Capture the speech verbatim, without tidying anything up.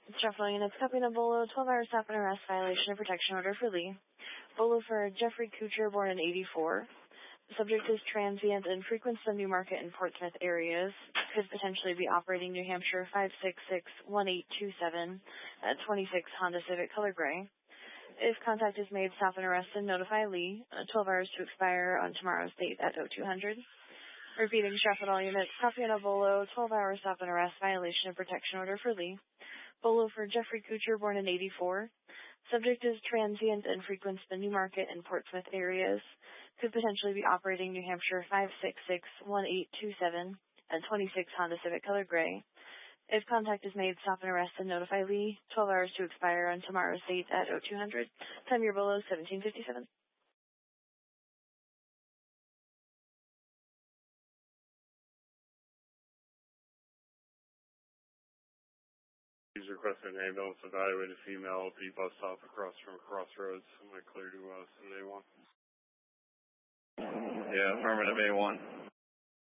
Shuffling units, copy on Bolo, twelve hour stop and arrest, violation of protection order for Lee. Bolo for Jeffrey Kucher, born in eighty-four. Subject is transient and frequents the Newmarket and Portsmouth areas. Could potentially be operating New Hampshire five six six one eight two seven at twenty-six Honda Civic color gray. If contact is made, stop and arrest and notify Lee. Uh, twelve hours to expire on tomorrow's date at oh two hundred. Repeating, shuffle all units, copy on Bolo, twelve hour stop and arrest, violation of protection order for Lee. Bolo for Jeffrey Kucher, born in eighty-four. Subject is transient and frequents the Newmarket and Portsmouth areas. Could potentially be operating New Hampshire five six six one eight two seven at twenty-six Honda Civic color gray. If contact is made, stop and arrest and notify Lee. twelve hours to expire on tomorrow's date at oh two hundred. Time your Bolo, seventeen fifty-seven. He's requesting an ambulance evaluate a female at the bus stop across from Crossroads. Am I clear to uh, send A one? Yeah, affirmative A one.